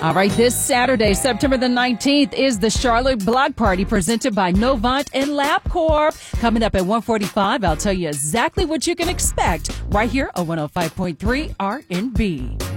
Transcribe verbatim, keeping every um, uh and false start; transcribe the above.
All right, this Saturday, September the nineteenth, is the Charlotte Block Party presented by Novant and LabCorp. Coming up at one forty-five, I'll tell you exactly what you can expect right here on one oh five point three R and B.